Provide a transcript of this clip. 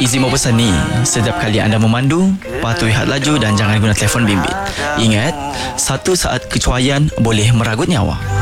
izin berpesan ni, setiap kali anda memandu, patuhi had laju dan jangan guna telefon bimbit. Ingat, satu saat kecuaian boleh meragut nyawa.